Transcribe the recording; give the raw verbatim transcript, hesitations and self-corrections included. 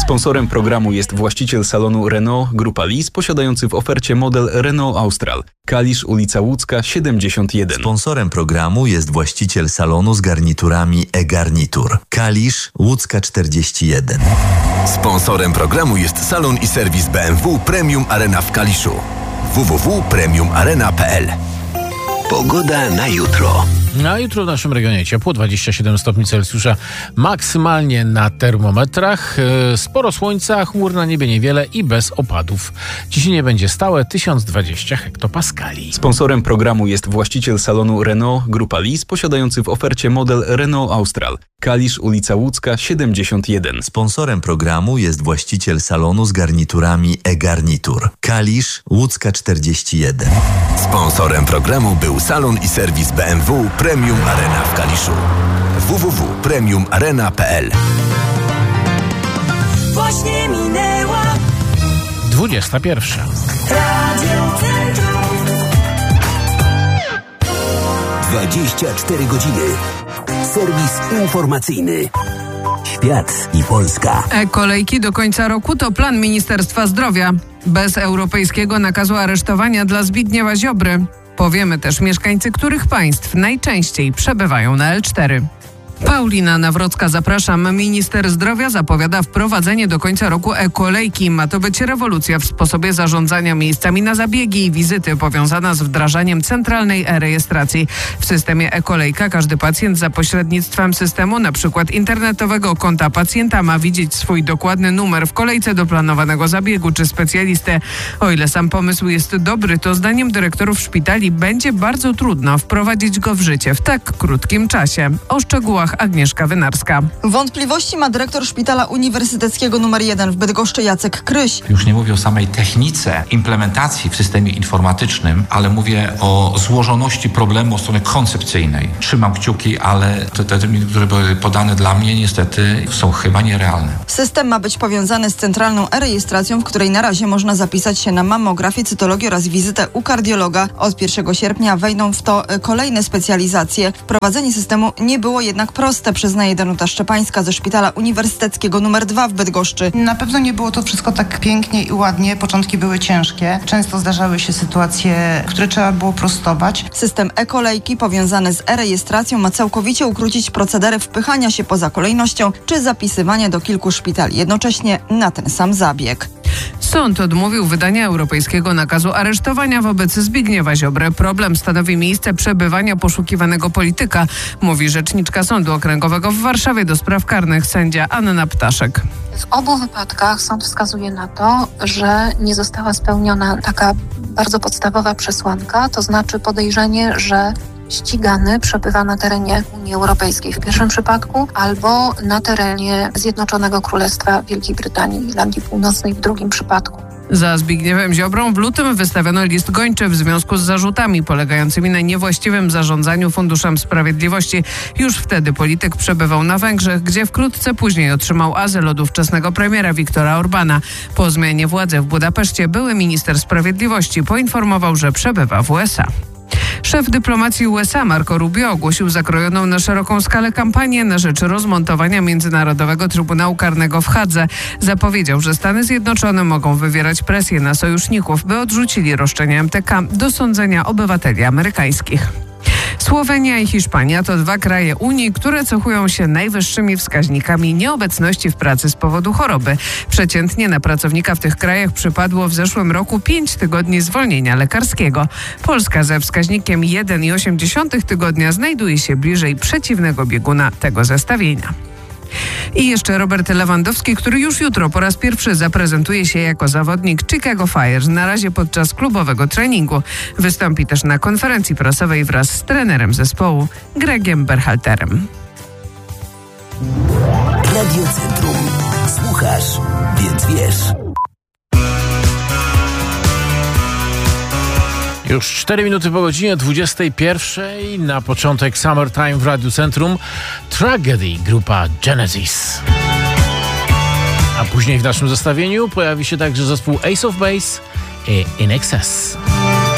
Sponsorem programu jest właściciel salonu Renault Grupa Lis, posiadający w ofercie model Renault Austral. Kalisz, ulica Łódzka, siedemdziesiąt jeden. Sponsorem programu jest właściciel salonu z garniturami e-garnitur. Kalisz, Łódzka czterdzieści jeden. Sponsorem programu jest salon i serwis B M W Premium Arena w Kaliszu. w w w kropka premium arena kropka p l. Pogoda na jutro. Na jutro w naszym regionie ciepło, dwadzieścia siedem stopni Celsjusza maksymalnie na termometrach. Sporo słońca, chmur na niebie niewiele i bez opadów. Ciśnienie będzie stałe tysiąc dwadzieścia hektopaskali. Sponsorem programu jest właściciel salonu Renault Grupa Lis, posiadający w ofercie model Renault Austral. Kalisz, ulica Łódzka, siedemdziesiąt jeden. Sponsorem programu jest właściciel salonu z garniturami e-garnitur. Kalisz, Łódzka czterdzieści jeden. Sponsorem programu był salon i serwis B M W Premium Arena w Kaliszu. w w w kropka premium arena kropka p l. Właśnie minęła dwudziesta pierwsza. Radio Centrum. dwadzieścia cztery godziny. Serwis informacyjny. Świat i Polska. E-kolejki do końca roku to plan Ministerstwa Zdrowia. Bez europejskiego nakazu aresztowania dla Zbigniewa Ziobry. Powiemy też, mieszkańcy których państw najczęściej przebywają na L cztery. Paulina Nawrocka, zapraszam. Minister Zdrowia zapowiada wprowadzenie do końca roku e-kolejki. Ma to być rewolucja w sposobie zarządzania miejscami na zabiegi i wizyty powiązana z wdrażaniem centralnej e-rejestracji. W systemie e-kolejka każdy pacjent za pośrednictwem systemu, na przykład internetowego konta pacjenta, ma widzieć swój dokładny numer w kolejce do planowanego zabiegu czy specjalisty. O ile sam pomysł jest dobry, to zdaniem dyrektorów szpitali będzie bardzo trudno wprowadzić go w życie w tak krótkim czasie. O szczegółach Agnieszka Wynarska. Wątpliwości ma dyrektor Szpitala Uniwersyteckiego nr jeden w Bydgoszczy Jacek Kryś. Już nie mówię o samej technice implementacji w systemie informatycznym, ale mówię o złożoności problemu od strony koncepcyjnej. Trzymam kciuki, ale te terminy, które były podane dla mnie, niestety są chyba nierealne. System ma być powiązany z centralną e-rejestracją, w której na razie można zapisać się na mammografię, cytologię oraz wizytę u kardiologa. Od pierwszego sierpnia wejdą w to kolejne specjalizacje. Wprowadzenie systemu nie było jednak proste, przyznaje Danuta Szczepańska ze Szpitala Uniwersyteckiego nr dwa w Bydgoszczy. Na pewno nie było to wszystko tak pięknie i ładnie. Początki były ciężkie. Często zdarzały się sytuacje, które trzeba było prostować. System e-kolejki powiązany z e-rejestracją ma całkowicie ukrócić procedery wpychania się poza kolejnością czy zapisywania do kilku szpitali jednocześnie na ten sam zabieg. Sąd odmówił wydania europejskiego nakazu aresztowania wobec Zbigniewa Ziobry. Problem stanowi miejsce przebywania poszukiwanego polityka, mówi rzeczniczka Sądu Okręgowego w Warszawie do spraw karnych sędzia Anna Ptaszek. W obu wypadkach sąd wskazuje na to, że nie została spełniona taka bardzo podstawowa przesłanka, to znaczy podejrzenie, że ścigany przebywa na terenie Unii Europejskiej w pierwszym przypadku albo na terenie Zjednoczonego Królestwa Wielkiej Brytanii i Irlandii Północnej w drugim przypadku. Za Zbigniewem Ziobrą w lutym wystawiono list gończy w związku z zarzutami polegającymi na niewłaściwym zarządzaniu Funduszem Sprawiedliwości. Już wtedy polityk przebywał na Węgrzech, gdzie wkrótce później otrzymał azyl od ówczesnego premiera Viktora Orbana. Po zmianie władzy w Budapeszcie były minister sprawiedliwości poinformował, że przebywa w U S A. Szef dyplomacji U S A Marco Rubio ogłosił zakrojoną na szeroką skalę kampanię na rzecz rozmontowania Międzynarodowego Trybunału Karnego w Hadze. Zapowiedział, że Stany Zjednoczone mogą wywierać presję na sojuszników, by odrzucili roszczenia M T K do sądzenia obywateli amerykańskich. Słowenia i Hiszpania to dwa kraje Unii, które cechują się najwyższymi wskaźnikami nieobecności w pracy z powodu choroby. Przeciętnie na pracownika w tych krajach przypadło w zeszłym roku pięć tygodni zwolnienia lekarskiego. Polska ze wskaźnikiem jeden i osiem dziesiątych tygodnia znajduje się bliżej przeciwnego bieguna tego zestawienia. I jeszcze Robert Lewandowski, który już jutro po raz pierwszy zaprezentuje się jako zawodnik Chicago Fire, na razie podczas klubowego treningu. Wystąpi też na konferencji prasowej wraz z trenerem zespołu Gregiem Berhalterem. Radio Centrum. Słuchasz, więc wiesz. Już cztery minuty po godzinie dwudziestej pierwszej. Na początek Summertime w Radiu Centrum. Tragedy, grupa Genesis. A później w naszym zestawieniu pojawi się także zespół Ace of Base i In Excess.